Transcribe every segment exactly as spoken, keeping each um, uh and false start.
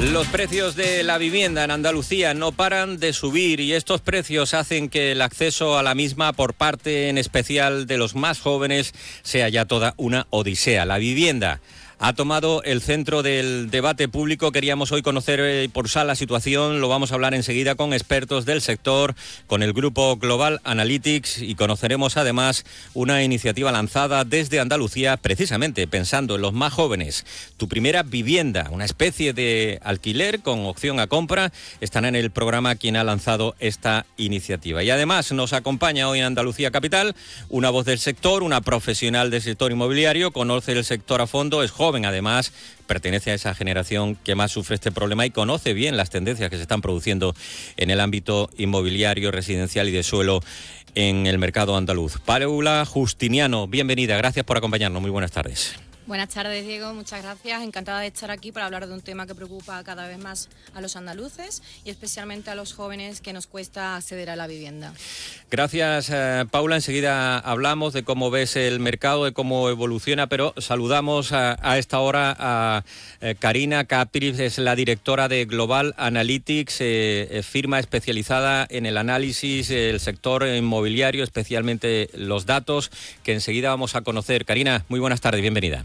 Los precios de la vivienda en Andalucía no paran de subir y estos precios hacen que el acceso a la misma por parte en especial de los más jóvenes sea ya toda una odisea. La vivienda ha tomado el centro del debate público. Queríamos hoy conocer y pulsar la situación. Lo vamos a hablar enseguida con expertos del sector, con el grupo Global Analytics, y conoceremos además una iniciativa lanzada desde Andalucía precisamente pensando en los más jóvenes. Tu primera vivienda, una especie de alquiler con opción a compra, estará en el programa quien ha lanzado esta iniciativa. Y además nos acompaña hoy en Andalucía Capital una voz del sector, una profesional del sector inmobiliario, conoce el sector a fondo, es joven. Además, pertenece a esa generación que más sufre este problema y conoce bien las tendencias que se están produciendo en el ámbito inmobiliario, residencial y de suelo en el mercado andaluz. Paula Justiniano, bienvenida, gracias por acompañarnos, muy buenas tardes. Buenas tardes, Diego, muchas gracias. Encantada de estar aquí para hablar de un tema que preocupa cada vez más a los andaluces y especialmente a los jóvenes que nos cuesta acceder a la vivienda. Gracias, eh, Paula. Enseguida hablamos de cómo ves el mercado, de cómo evoluciona, pero saludamos a, a esta hora a eh, Karina Capriz, es la directora de Global Analytics, eh, eh, firma especializada en el análisis del sector inmobiliario, especialmente los datos que enseguida vamos a conocer. Karina, muy buenas tardes, bienvenida.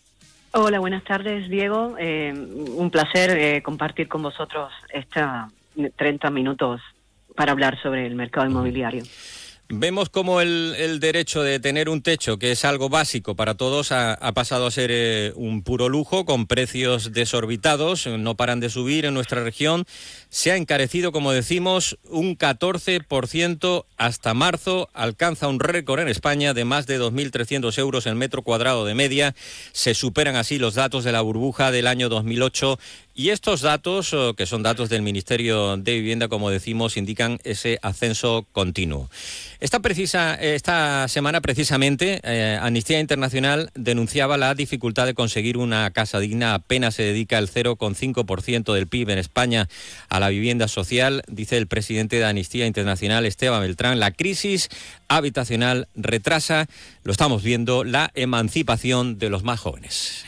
Hola, buenas tardes, Diego. Eh, un placer eh, compartir con vosotros estos treinta minutos para hablar sobre el mercado inmobiliario. Vemos como el, el derecho de tener un techo, que es algo básico para todos, ha, ha pasado a ser eh, un puro lujo, con precios desorbitados, no paran de subir en nuestra región. Se ha encarecido, como decimos, un catorce por ciento hasta marzo, alcanza un récord en España de más de dos mil trescientos euros el metro cuadrado de media. Se superan así los datos de la burbuja del año dos mil ocho. Y estos datos, que son datos del Ministerio de Vivienda, como decimos, indican ese ascenso continuo. Esta, precisa, esta semana, precisamente, eh, Amnistía Internacional denunciaba la dificultad de conseguir una casa digna. Apenas se dedica el cero coma cinco por ciento del P I B en España a la vivienda social, dice el presidente de Amnistía Internacional, Esteban Beltrán. La crisis habitacional retrasa, lo estamos viendo, la emancipación de los más jóvenes.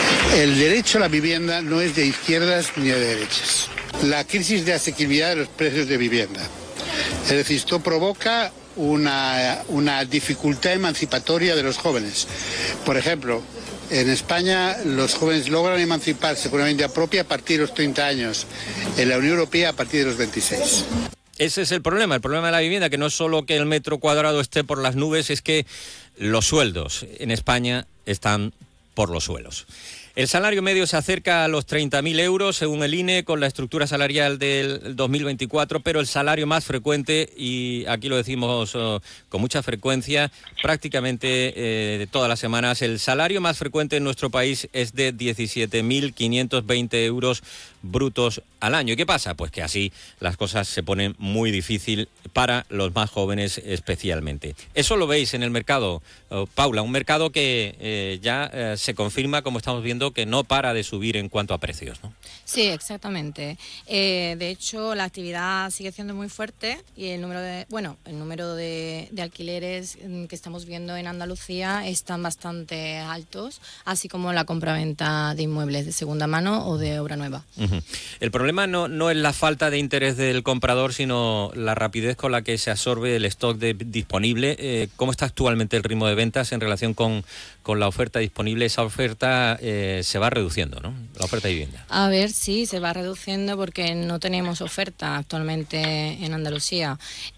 El derecho a la vivienda no es de izquierdas ni de derechas. La crisis de asequibilidad de los precios de vivienda. Es decir, esto provoca una, una dificultad emancipatoria de los jóvenes. Por ejemplo, en España los jóvenes logran emanciparse con una vivienda propia a partir de los treinta años. En la Unión Europea a partir de los veintiséis. Ese es el problema, el problema de la vivienda, que no es solo que el metro cuadrado esté por las nubes, es que los sueldos en España están por los suelos. El salario medio se acerca a los treinta mil euros, según el I N E, con la estructura salarial del dos mil veinticuatro, pero el salario más frecuente, y aquí lo decimos uh, con mucha frecuencia, prácticamente eh, de todas las semanas, el salario más frecuente en nuestro país es de diecisiete mil quinientos veinte euros brutos al año. ¿Y qué pasa? Pues que así las cosas se ponen muy difícil para los más jóvenes especialmente. Eso lo veis en el mercado, uh, Paula, un mercado que eh, ya eh, se confirma, como estamos viendo, que no para de subir en cuanto a precios, ¿no? Sí, exactamente. Eh, de hecho, la actividad sigue siendo muy fuerte y el número de, bueno, el número de, de alquileres que estamos viendo en Andalucía están bastante altos, así como la compraventa de inmuebles de segunda mano o de obra nueva. Uh-huh. El problema no, no es la falta de interés del comprador, sino la rapidez con la que se absorbe el stock de, disponible. Eh, ¿Cómo está actualmente el ritmo de ventas en relación con, con la oferta disponible? Esa oferta eh, se va reduciendo, ¿no? La oferta de vivienda. A ver, sí, se va reduciendo porque no tenemos oferta actualmente en Andalucía.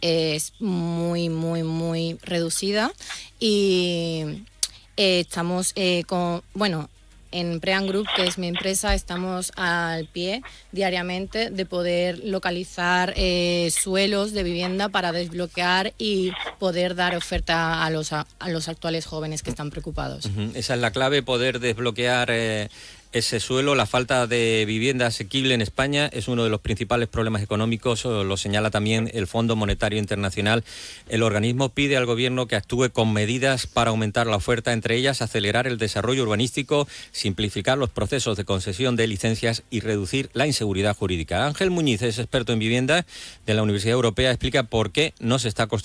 Es muy, muy, muy reducida y eh, estamos eh, con, bueno, en Prean Group, que es mi empresa, estamos al pie diariamente de poder localizar eh, suelos de vivienda para desbloquear y poder dar oferta a los, a, a los actuales jóvenes que están preocupados. Uh-huh. Esa es la clave, poder desbloquear eh, ese suelo. La falta de vivienda asequible en España es uno de los principales problemas económicos, lo señala también el Fondo Monetario Internacional. El organismo pide al gobierno que actúe con medidas para aumentar la oferta, entre ellas acelerar el desarrollo urbanístico, simplificar los procesos de concesión de licencias y reducir la inseguridad jurídica. Ángel Muñiz es experto en vivienda de la Universidad Europea, explica por qué no se está construyendo